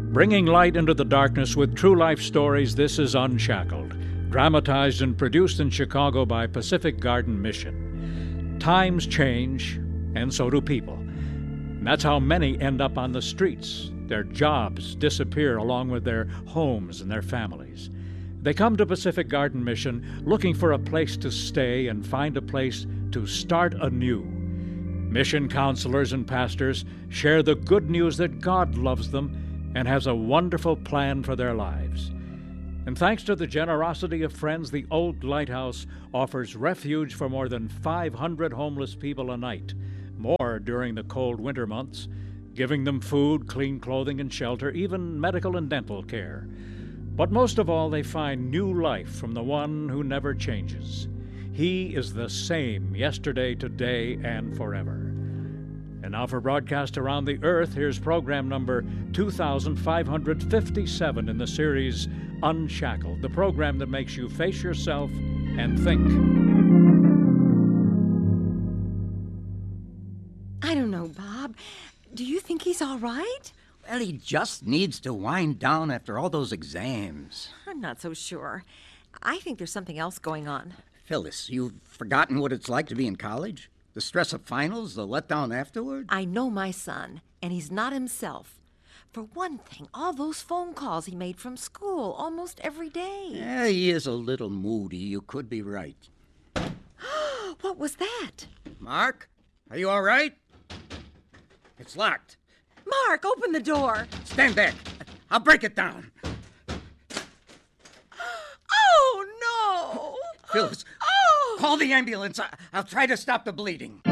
Bringing light into the darkness with true life stories, this is Unshackled, dramatized and produced in Chicago by Pacific Garden Mission. Times change, and so do people. And that's how many end up on the streets. Their jobs disappear along with their homes and their families. They come to Pacific Garden Mission looking for a place to stay and find a place to start anew. Mission counselors and pastors share the good news that God loves them and has a wonderful plan for their lives. And thanks to the generosity of friends, the Old Lighthouse offers refuge for more than 500 homeless people a night, more during the cold winter months, giving them food, clean clothing and shelter, even medical and dental care. But most of all, they find new life from the one who never changes. He is the same yesterday, today, and forever. And now for broadcast around the earth, here's program number 2557 in the series Unshackled, the program that makes you face yourself and think. I don't know, Bob. Do you think he's all right? Well, he just needs to wind down after all those exams. I'm not so sure. I think there's something else going on. Phyllis, you've forgotten what it's like to be in college? The stress of finals, the letdown afterward? I know my son, and he's not himself. For one thing, all those phone calls he made from school almost every day. Yeah, he is a little moody. You could be right. What was that? Mark, are you all right? It's locked. Mark, open the door. Stand back. I'll break it down. Oh, no. Phyllis, call the ambulance. I'll try to stop the bleeding.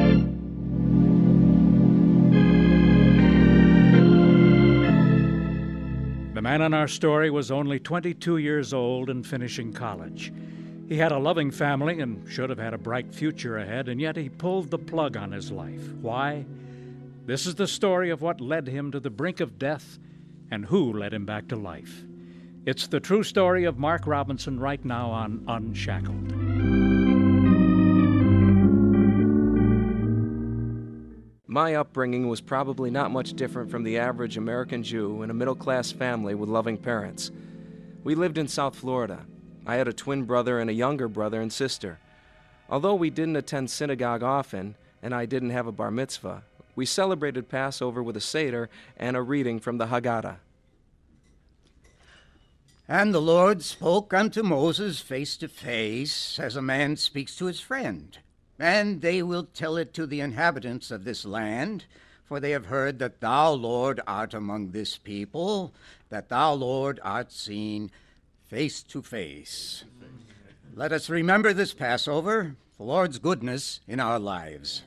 The man in our story was only 22 years old and finishing college. He had a loving family and should have had a bright future ahead, and yet he pulled the plug on his life. Why? This is the story of what led him to the brink of death and who led him back to life. It's the true story of Mark Robinson right now on Unshackled. My upbringing was probably not much different from the average American Jew in a middle-class family with loving parents. We lived in South Florida. I had a twin brother and a younger brother and sister. Although we didn't attend synagogue often, and I didn't have a bar mitzvah, we celebrated Passover with a Seder and a reading from the Haggadah. And the Lord spoke unto Moses face to face, as a man speaks to his friend. And they will tell it to the inhabitants of this land, for they have heard that thou, Lord, art among this people, that thou, Lord, art seen face to face. Let us remember this Passover, the Lord's goodness in our lives.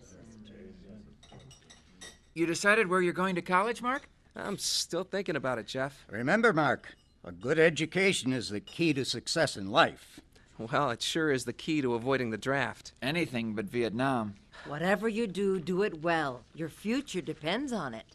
You decided where you're going to college, Mark? I'm still thinking about it, Jeff. Remember, Mark, a good education is the key to success in life. Well, it sure is the key to avoiding the draft. Anything but Vietnam. Whatever you do, do it well. Your future depends on it.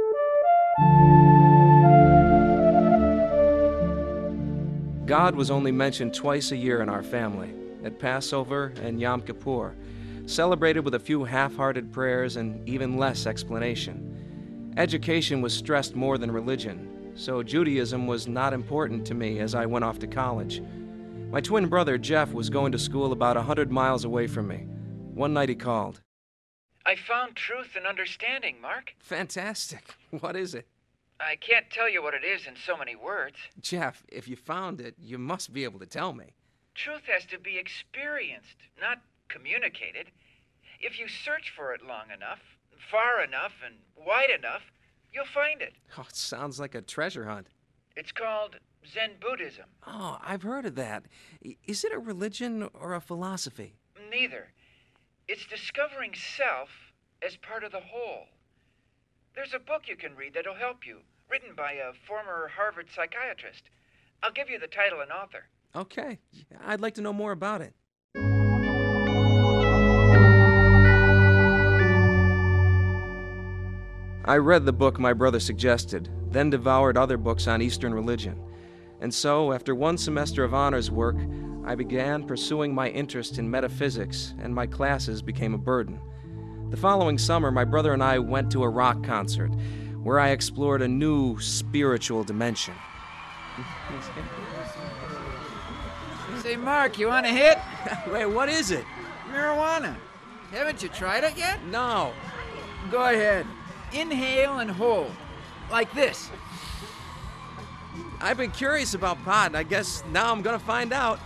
God was only mentioned twice a year in our family, at Passover and Yom Kippur, celebrated with a few half-hearted prayers and even less explanation. Education was stressed more than religion, so Judaism was not important to me as I went off to college. My twin brother, Jeff, was going to school about 100 miles away from me. One night he called. I found truth and understanding, Mark. Fantastic. What is it? I can't tell you what it is in so many words. Jeff, if you found it, you must be able to tell me. Truth has to be experienced, not communicated. If you search for it long enough, far enough, and wide enough, you'll find it. Oh, it sounds like a treasure hunt. It's called Zen Buddhism. Oh, I've heard of that. Is it a religion or a philosophy? Neither. It's discovering self as part of the whole. There's a book you can read that'll help you, written by a former Harvard psychiatrist. I'll give you the title and author. Okay. I'd like to know more about it. I read the book my brother suggested, then devoured other books on Eastern religion. And so, after one semester of honors work, I began pursuing my interest in metaphysics, and my classes became a burden. The following summer, my brother and I went to a rock concert. where I explored a new spiritual dimension. Say, Mark, you want a hit? Wait, what is it? Marijuana. Haven't you tried it yet? No. Go ahead. Inhale and hold. Like this. I've been curious about pot, and I guess now I'm gonna find out.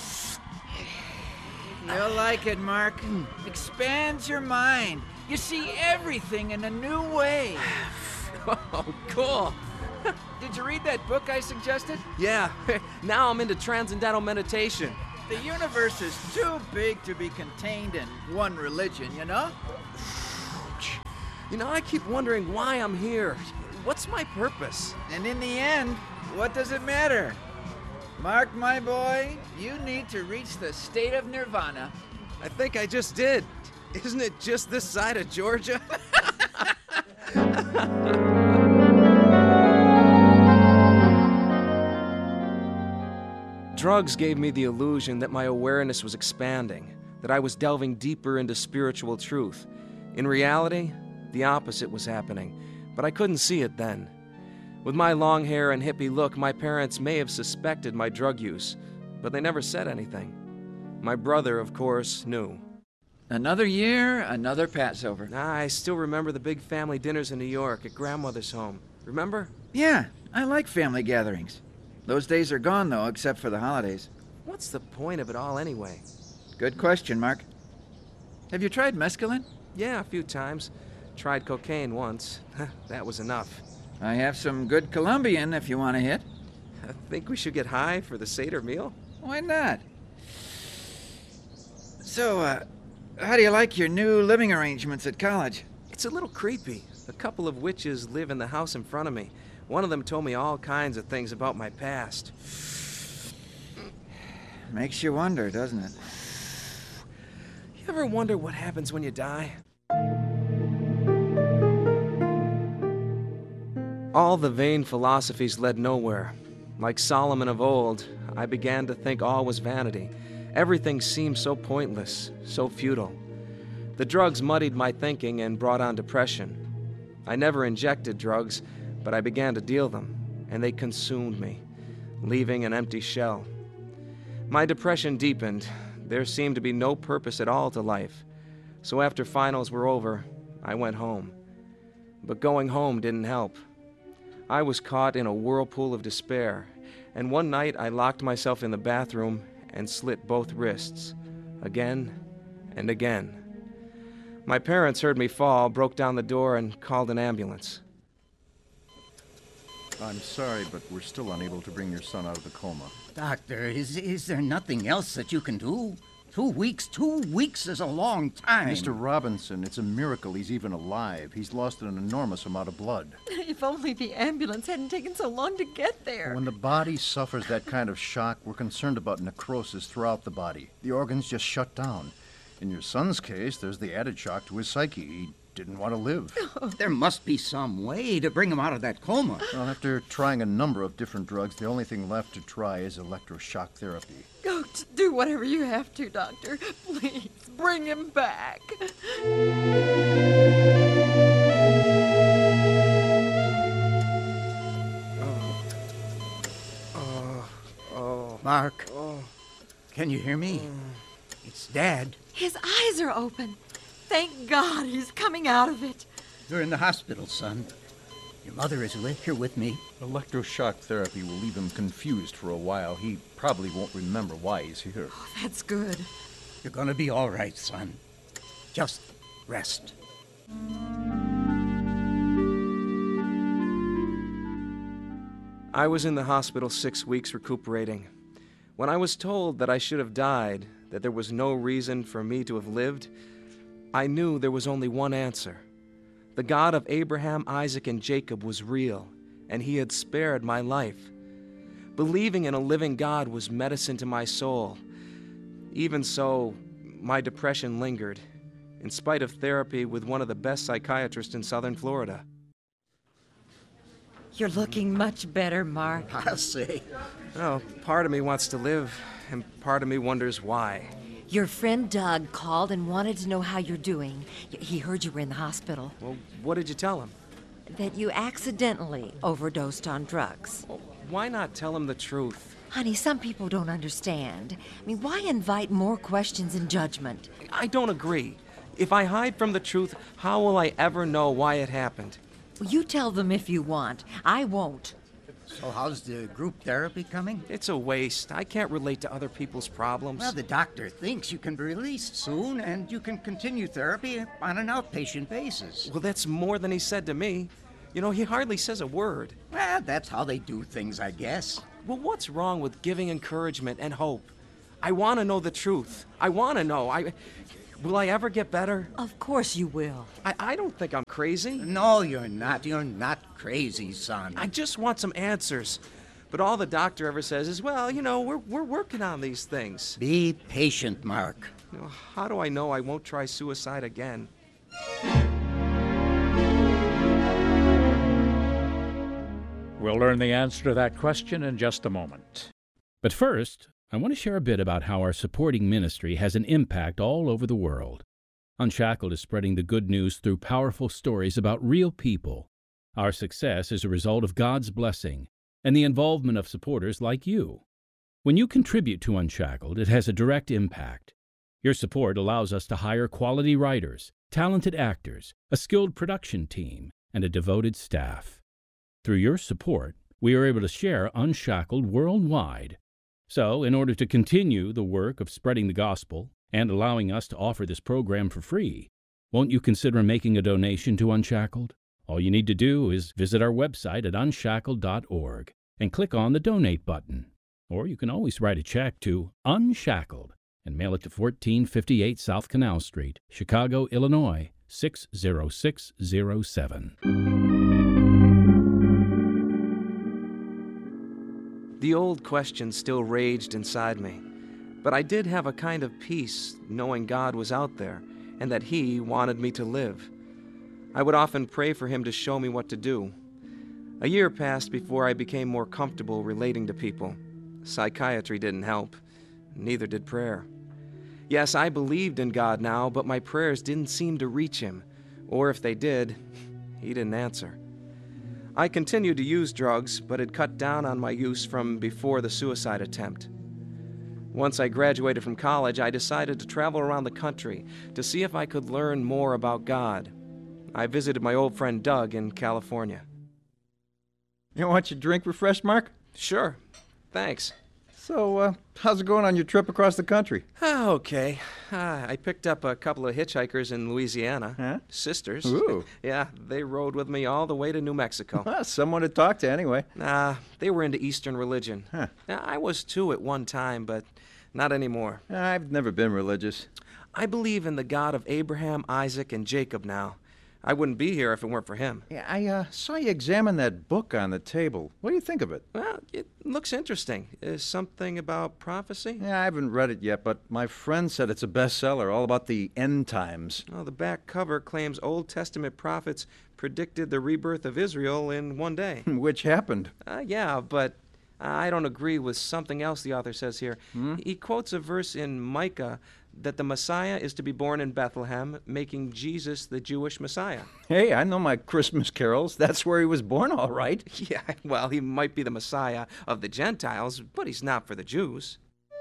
You'll like it, Mark. Expands your mind. You see everything in a new way. Oh, cool. Did you read that book I suggested? Yeah, now I'm into transcendental meditation. The universe is too big to be contained in one religion, you know? You know, I keep wondering why I'm here. What's my purpose? And in the end, what does it matter? Mark, my boy, you need to reach the state of nirvana. I think I just did. Isn't it just this side of Georgia? Drugs gave me the illusion that my awareness was expanding, that I was delving deeper into spiritual truth. In reality, the opposite was happening, but I couldn't see it then. With my long hair and hippie look, my parents may have suspected my drug use, but they never said anything. My brother, of course, knew. Another year, another Passover. I still remember the big family dinners in New York at grandmother's home. Remember? Yeah, I like family gatherings. Those days are gone, though, except for the holidays. What's the point of it all anyway? Good question, Mark. Have you tried mescaline? Yeah, a few times. Tried cocaine once. That was enough. I have some good Colombian if you want a hit. I think we should get high for the Seder meal. Why not? So, how do you like your new living arrangements at college? It's a little creepy. A couple of witches live in the house in front of me. One of them told me all kinds of things about my past. Makes you wonder, doesn't it? You ever wonder what happens when you die? All the vain philosophies led nowhere. Like Solomon of old, I began to think all was vanity. Everything seemed so pointless, so futile. The drugs muddied my thinking and brought on depression. I never injected drugs, but I began to deal them, and they consumed me, leaving an empty shell. My depression deepened. There seemed to be no purpose at all to life. So after finals were over, I went home. But going home didn't help. I was caught in a whirlpool of despair, and one night I locked myself in the bathroom and slit both wrists, again and again. My parents heard me fall, broke down the door, and called an ambulance. I'm sorry, but we're still unable to bring your son out of the coma. Doctor, is there nothing else that you can do? 2 weeks? 2 weeks is a long time. Mr. Robinson, it's a miracle he's even alive. He's lost an enormous amount of blood. If only the ambulance hadn't taken so long to get there. When the body suffers that kind of shock, we're concerned about necrosis throughout the body. The organs just shut down. In your son's case, there's the added shock to his psyche. He didn't want to live. There must be some way to bring him out of that coma. Well, after trying a number of different drugs, the only thing left to try is electroshock therapy. Go do whatever you have to, Doctor. Please, bring him back. Mark, can you hear me? It's Dad. His eyes are open. Thank God he's coming out of it. You're in the hospital, son. Your mother is here with me. Electroshock therapy will leave him confused for a while. He probably won't remember why he's here. Oh, that's good. You're gonna be all right, son. Just rest. I was in the hospital 6 weeks recuperating. When I was told that I should have died, that there was no reason for me to have lived, I knew there was only one answer. The God of Abraham, Isaac, and Jacob was real, and he had spared my life. Believing in a living God was medicine to my soul. Even so, my depression lingered, in spite of therapy with one of the best psychiatrists in southern Florida. You're looking much better, Mark. I'll say. Well, part of me wants to live, and part of me wonders why. Your friend Doug called and wanted to know how you're doing. He heard you were in the hospital. Well, what did you tell him? that you accidentally overdosed on drugs. Why not tell him the truth? Honey, some people don't understand. I mean, why invite more questions and judgment? I don't agree. If I hide from the truth, how will I ever know why it happened? Well, you tell them if you want. I won't. So how's the group therapy coming? It's a waste. I can't relate to other people's problems. Well, the doctor thinks you can be released soon, and you can continue therapy on an outpatient basis. Well, that's more than he said to me. You know, he hardly says a word. Well, that's how they do things, I guess. Well, what's wrong with giving encouragement and hope? I want to know the truth. I want to know. Will I ever get better? Of course you will. I don't think I'm crazy. No, you're not. You're not crazy, son. I just want some answers. But all the doctor ever says is, well, you know, we're working on these things. Be patient, Mark. You know, how do I know I won't try suicide again? We'll learn the answer to that question in just a moment. But first, I want to share a bit about how our supporting ministry has an impact all over the world. Unshackled is spreading the good news through powerful stories about real people. Our success is a result of God's blessing and the involvement of supporters like you. When you contribute to Unshackled, it has a direct impact. Your support allows us to hire quality writers, talented actors, a skilled production team, and a devoted staff. Through your support, we are able to share Unshackled worldwide. So, in order to continue the work of spreading the gospel and allowing us to offer this program for free, won't you consider making a donation to Unshackled? All you need to do is visit our website at unshackled.org and click on the Donate button. Or you can always write a check to Unshackled and mail it to 1458 South Canal Street, Chicago, Illinois, 60607. The old question still raged inside me, but I did have a kind of peace knowing God was out there and that He wanted me to live. I would often pray for Him to show me what to do. A year passed before I became more comfortable relating to people. Psychiatry didn't help, neither did prayer. Yes, I believed in God now, but my prayers didn't seem to reach Him, or if they did, He didn't answer. I continued to use drugs, but had cut down on my use from before the suicide attempt. Once I graduated from college, I decided to travel around the country to see if I could learn more about God. I visited my old friend Doug in California. You want your drink refreshed, Mark? Sure. Thanks. So, how's it going on your trip across the country? Okay. I picked up a couple of hitchhikers in Louisiana. Huh? Sisters. Ooh. Yeah, they rode with me all the way to New Mexico. Well, someone to talk to anyway. They were into Eastern religion. Huh. I was too at one time, but not anymore. I've never been religious. I believe in the God of Abraham, Isaac, and Jacob now. I wouldn't be here if it weren't for him. Yeah, I saw you examine that book on the table. What do you think of it? Well, it looks interesting. Is something about prophecy? Yeah, I haven't read it yet, but my friend said it's a bestseller, all about the end times. Well, the back cover claims Old Testament prophets predicted the rebirth of Israel in one day. Which happened. Yeah, but I don't agree with something else the author says here. He quotes a verse in Micah that the Messiah is to be born in Bethlehem, making Jesus the Jewish Messiah. Hey, I know my Christmas carols. That's where he was born, all right. Yeah, well, he might be the Messiah of the Gentiles, but he's not for the Jews.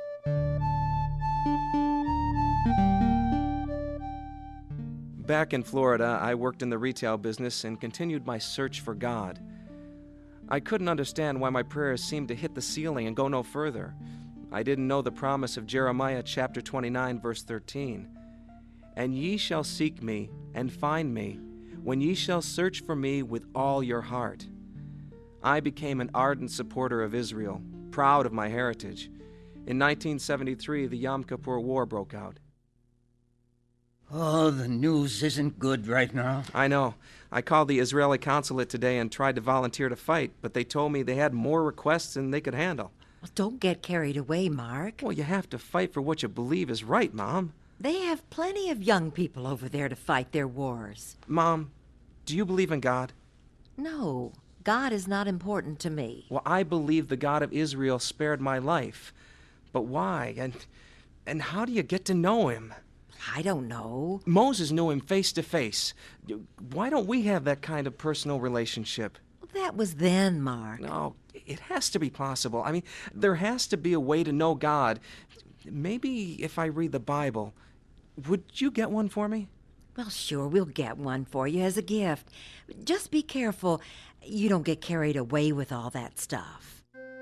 Back in Florida, I worked in the retail business and continued my search for God. I couldn't understand why my prayers seemed to hit the ceiling and go no further. I didn't know the promise of Jeremiah chapter 29, verse 13. And ye shall seek me and find me, when ye shall search for me with all your heart. I became an ardent supporter of Israel, proud of my heritage. In 1973, the Yom Kippur War broke out. Oh, the news isn't good right now. I know. I called the Israeli consulate today and tried to volunteer to fight, but they told me they had more requests than they could handle. Well, don't get carried away, Mark. Well, you have to fight for what you believe is right, Mom. They have plenty of young people over there to fight their wars. Mom, do you believe in God? No, God is not important to me. Well, I believe the God of Israel spared my life. But why? And how do you get to know him? I don't know. Moses knew him face to face. Why don't we have that kind of personal relationship? Well, that was then, Mark. No, it has to be possible. I mean, there has to be a way to know God. Maybe if I read the Bible. Would you get one for me? Well, sure, we'll get one for you as a gift. Just be careful you don't get carried away with all that stuff.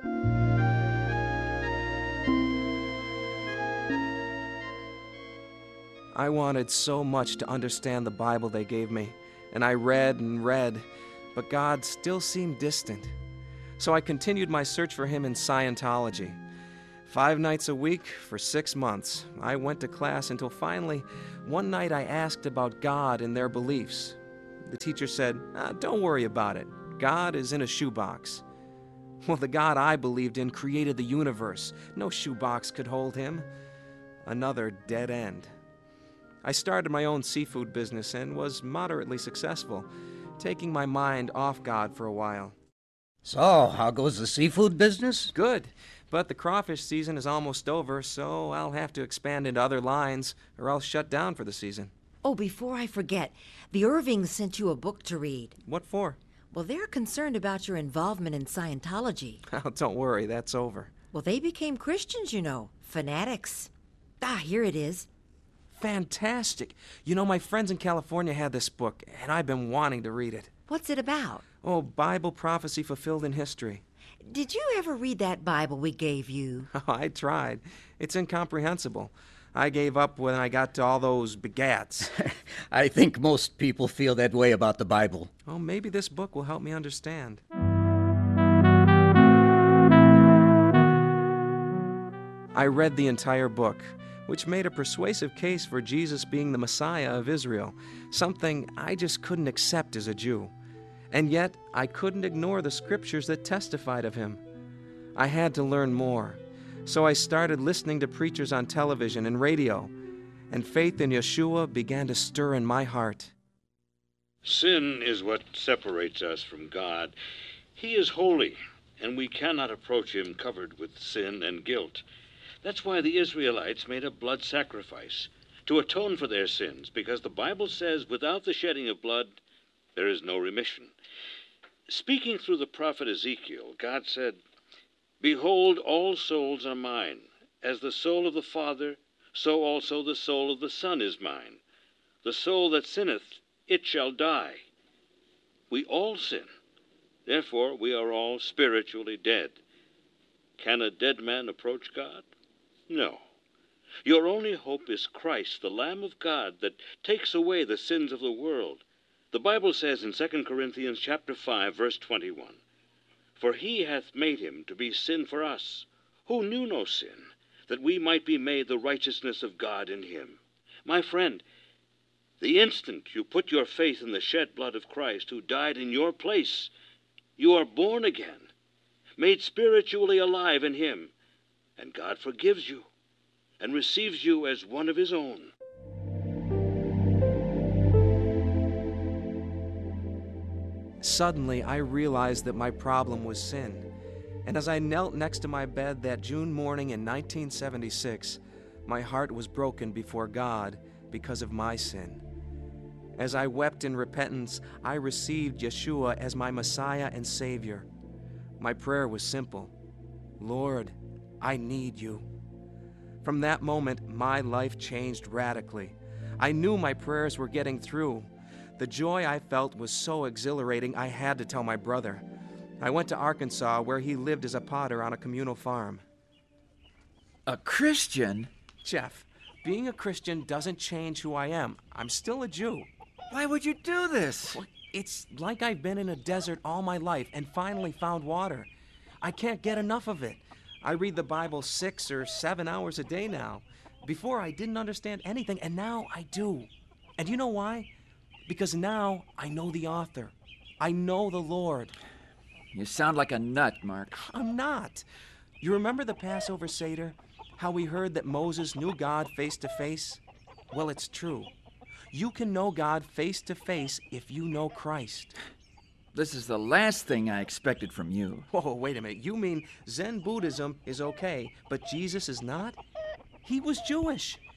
I wanted so much to understand the Bible they gave me, and I read and read, but God still seemed distant. So I continued my search for him in Scientology. 5 nights a week for 6 months, I went to class until finally, one night I asked about God and their beliefs. The teacher said, "Don't worry about it. God is in a shoebox." Well, the God I believed in created the universe. No shoebox could hold him. Another dead end. I started my own seafood business and was moderately successful, taking my mind off God for a while. So, how goes the seafood business? Good, but the crawfish season is almost over, so I'll have to expand into other lines or I'll shut down for the season. Oh, before I forget, the Irvings sent you a book to read. What for? Well, they're concerned about your involvement in Scientology. Oh, don't worry, that's over. Well, they became Christians, you know, fanatics. Here it is. Fantastic. You know, my friends in California had this book, and I've been wanting to read it. What's it about? Oh, Bible prophecy fulfilled in history. Did you ever read that Bible we gave you? Oh, I tried. It's incomprehensible. I gave up when I got to all those begats. I think most people feel that way about the Bible. Oh, maybe this book will help me understand. I read the entire book, which made a persuasive case for Jesus being the Messiah of Israel, something I just couldn't accept as a Jew. And yet, I couldn't ignore the scriptures that testified of him. I had to learn more, so I started listening to preachers on television and radio, and faith in Yeshua began to stir in my heart. Sin is what separates us from God. He is holy, and we cannot approach him covered with sin and guilt. That's why the Israelites made a blood sacrifice, to atone for their sins, because the Bible says without the shedding of blood, there is no remission. Speaking through the prophet Ezekiel, God said, "Behold, all souls are mine. As the soul of the Father, so also the soul of the Son is mine. The soul that sinneth, it shall die." We all sin. Therefore, we are all spiritually dead. Can a dead man approach God? No. Your only hope is Christ, the Lamb of God, that takes away the sins of the world. The Bible says in 2 Corinthians chapter 5, verse 21, "For he hath made him to be sin for us, who knew no sin, that we might be made the righteousness of God in him." My friend, the instant you put your faith in the shed blood of Christ, who died in your place, you are born again, made spiritually alive in him, and God forgives you and receives you as one of his own. Suddenly, I realized that my problem was sin. And as I knelt next to my bed that June morning in 1976, my heart was broken before God because of my sin. As I wept in repentance, I received Yeshua as my Messiah and Savior. My prayer was simple: Lord, I need you. From that moment, my life changed radically. I knew my prayers were getting through. The joy I felt was so exhilarating, I had to tell my brother. I went to Arkansas, where he lived as a potter on a communal farm. A Christian? Jeff, being a Christian doesn't change who I am. I'm still a Jew. Why would you do this? Well, it's like I've been in a desert all my life and finally found water. I can't get enough of it. I read the Bible 6 or 7 hours a day now. Before, I didn't understand anything, and now I do. And you know why? Because now I know the author. I know the Lord. You sound like a nut, Mark. I'm not. You remember the Passover Seder? How we heard that Moses knew God face to face? Well, it's true. You can know God face to face if you know Christ. This is the last thing I expected from you. Whoa, wait a minute. You mean Zen Buddhism is okay, but Jesus is not? He was Jewish.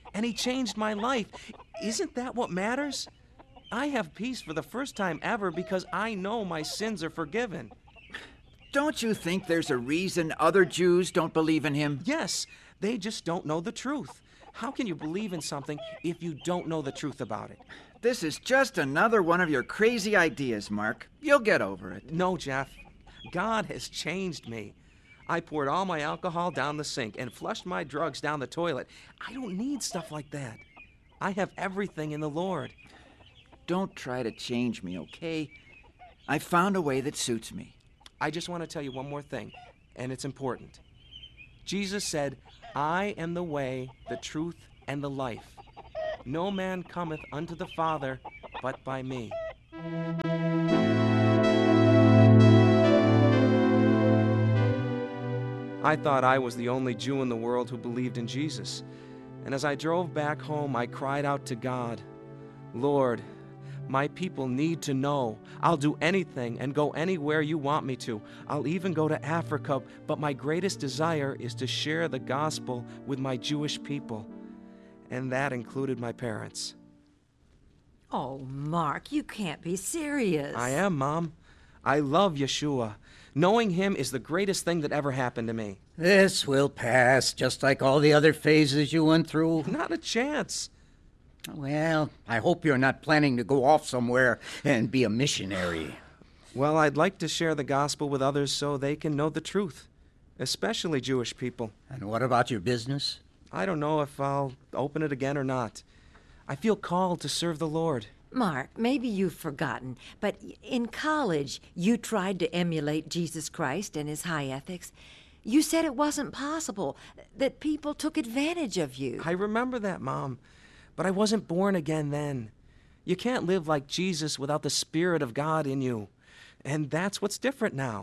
and he changed my life. Isn't that what matters? I have peace for the first time ever because I know my sins are forgiven. Don't you think there's a reason other Jews don't believe in him? Yes, they just don't know the truth. How can you believe in something if you don't know the truth about it? This is just another one of your crazy ideas, Mark. You'll get over it. No, Jeff. God has changed me. I poured all my alcohol down the sink and flushed my drugs down the toilet. I don't need stuff like that. I have everything in the Lord. Don't try to change me, okay? I found a way that suits me. I just want to tell you one more thing, and it's important. Jesus said, I am the way, the truth, and the life. No man cometh unto the Father but by me. I thought I was the only Jew in the world who believed in Jesus. And as I drove back home, I cried out to God, Lord, my people need to know. I'll do anything and go anywhere you want me to. I'll even go to Africa, but my greatest desire is to share the gospel with my Jewish people. And that included my parents. Oh, Mark, you can't be serious. I am, Mom. I love Yeshua. Knowing him is the greatest thing that ever happened to me. This will pass, just like all the other phases you went through. Not a chance. Well, I hope you're not planning to go off somewhere and be a missionary. Well, I'd like to share the gospel with others so they can know the truth, especially Jewish people. And what about your business? I don't know if I'll open it again or not. I feel called to serve the Lord. Mark, maybe you've forgotten, but in college, you tried to emulate Jesus Christ and his high ethics. You said it wasn't possible, that people took advantage of you. I remember that, Mom, but I wasn't born again then. You can't live like Jesus without the Spirit of God in you, and that's what's different now.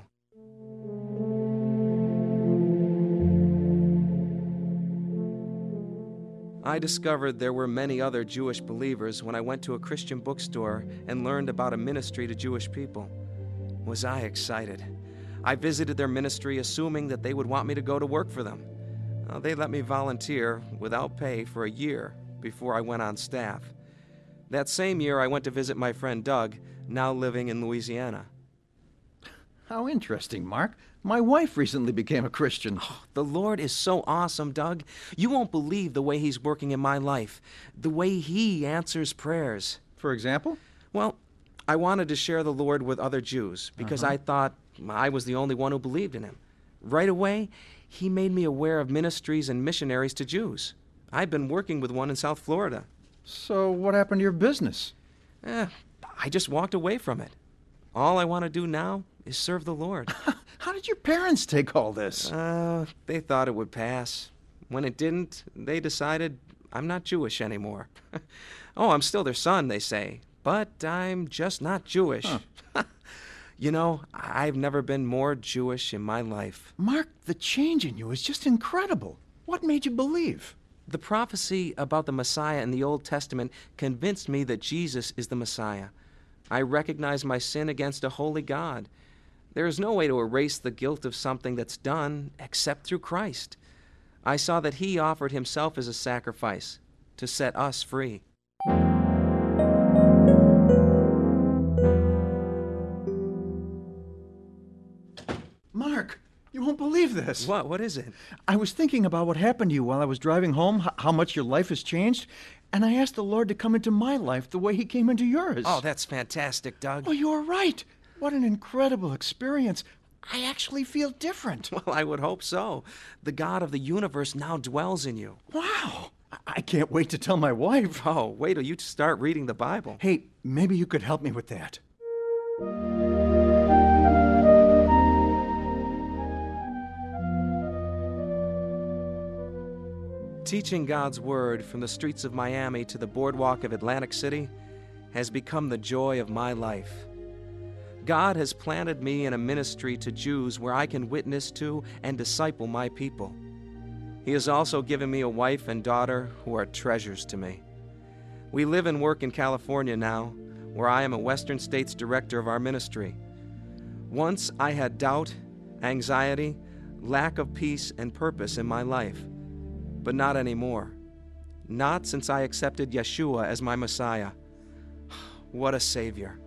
I discovered there were many other Jewish believers when I went to a Christian bookstore and learned about a ministry to Jewish people. Was I excited? I visited their ministry assuming that they would want me to go to work for them. They let me volunteer without pay for a year before I went on staff. That same year, I went to visit my friend Doug, now living in Louisiana. How interesting, Mark. My wife recently became a Christian. Oh, the Lord is so awesome, Doug. You won't believe the way he's working in my life, the way he answers prayers. For example? Well, I wanted to share the Lord with other Jews because I thought I was the only one who believed in him. Right away, he made me aware of ministries and missionaries to Jews. I've been working with one in South Florida. So what happened to your business? I just walked away from it. All I want to do now is serve the Lord. How did your parents take all this? They thought it would pass. When it didn't, they decided I'm not Jewish anymore. Oh, I'm still their son, they say, but I'm just not Jewish. You know, I've never been more Jewish in my life. Mark, the change in you is just incredible. What made you believe? The prophecy about the Messiah in the Old Testament convinced me that Jesus is the Messiah. I recognize my sin against a holy God. There is no way to erase the guilt of something that's done except through Christ. I saw that he offered himself as a sacrifice to set us free. Mark, you won't believe this. What is it? I was thinking about what happened to you while I was driving home, how much your life has changed, and I asked the Lord to come into my life the way he came into yours. Oh, that's fantastic, Doug. Well, you are right. What an incredible experience. I actually feel different. Well, I would hope so. The God of the universe now dwells in you. Wow. I can't wait to tell my wife. Oh, wait till you start reading the Bible. Hey, maybe you could help me with that. Teaching God's Word from the streets of Miami to the boardwalk of Atlantic City has become the joy of my life. God has planted me in a ministry to Jews where I can witness to and disciple my people. He has also given me a wife and daughter who are treasures to me. We live and work in California now, where I am a Western States director of our ministry. Once I had doubt, anxiety, lack of peace and purpose in my life, but not anymore. not since I accepted Yeshua as my Messiah. What a Savior.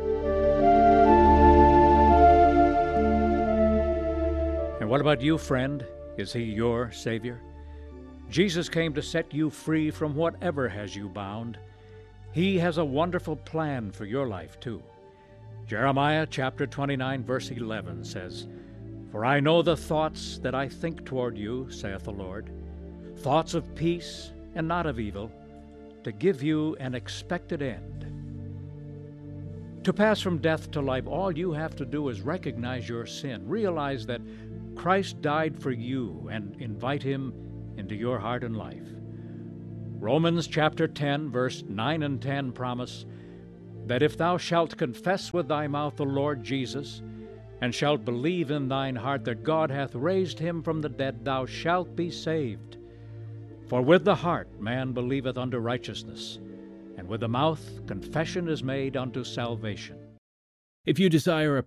And what about you, friend? Is he your Savior? Jesus came to set you free from whatever has you bound. He has a wonderful plan for your life, too. Jeremiah chapter 29, verse 11 says, "For I know the thoughts that I think toward you, saith the Lord, thoughts of peace and not of evil, to give you an expected end." To pass from death to life, all you have to do is recognize your sin, realize that Christ died for you, and invite him into your heart and life. Romans chapter 10, verse 9 and 10 promise that if thou shalt confess with thy mouth the Lord Jesus, and shalt believe in thine heart that God hath raised him from the dead, thou shalt be saved. For with the heart man believeth unto righteousness, and with the mouth confession is made unto salvation. If you desire a